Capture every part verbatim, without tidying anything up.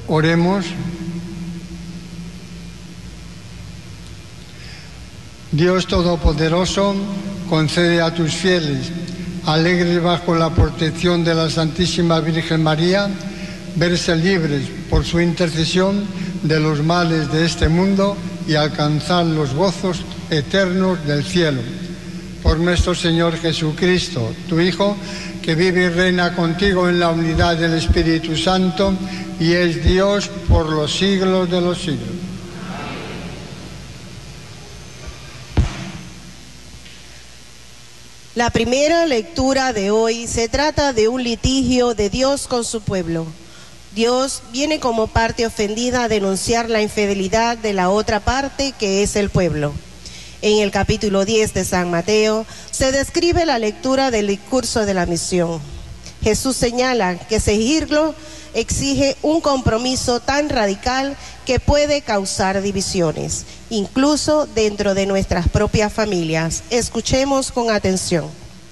Oremos. Dios Todopoderoso, concede a tus fieles, alegres bajo la protección de la Santísima Virgen María, verse libres por su intercesión de los males de este mundo y alcanzar los gozos eternos del cielo. Por nuestro Señor Jesucristo, tu Hijo, que vive y reina contigo en la unidad del Espíritu Santo y es Dios por los siglos de los siglos. La primera lectura de hoy se trata de un litigio de Dios con su pueblo. Dios viene como parte ofendida a denunciar la infidelidad de la otra parte, que es el pueblo. En el capítulo diez de San Mateo se describe la lectura del discurso de la misión. Jesús señala que seguirlo exige un compromiso tan radical que puede causar divisiones, incluso dentro de nuestras propias familias. Escuchemos con atención.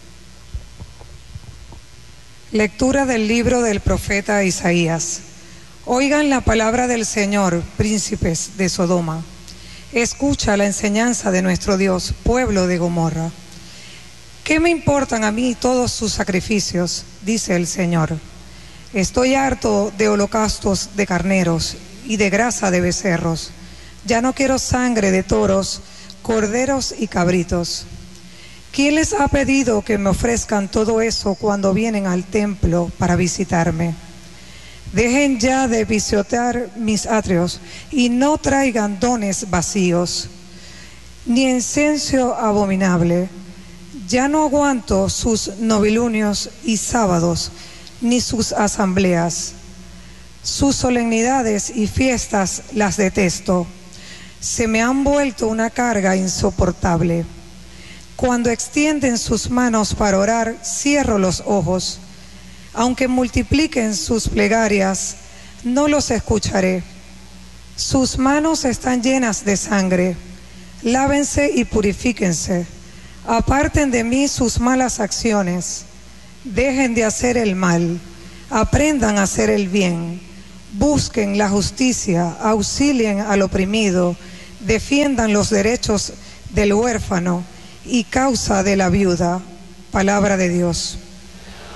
Lectura del libro del profeta Isaías. Oigan la palabra del Señor, príncipes de Sodoma. Escucha la enseñanza de nuestro Dios, pueblo de Gomorra. ¿Qué me importan a mí todos sus sacrificios?, dice el Señor. Estoy harto de holocaustos de carneros y de grasa de becerros. Ya no quiero sangre de toros, corderos y cabritos. ¿Quién les ha pedido que me ofrezcan todo eso cuando vienen al templo para visitarme? Dejen ya de pisotear mis atrios y no traigan dones vacíos, ni incienso abominable. Ya no aguanto sus novilunios y sábados, ni sus asambleas. Sus solemnidades y fiestas las detesto. Se me han vuelto una carga insoportable. Cuando extienden sus manos para orar, cierro los ojos. Aunque multipliquen sus plegarias, no los escucharé. Sus manos están llenas de sangre. Lávense y purifíquense. Aparten de mí sus malas acciones. Dejen de hacer el mal. Aprendan a hacer el bien. Busquen la justicia. Auxilien al oprimido. Defiendan los derechos del huérfano y causa de la viuda. Palabra de Dios.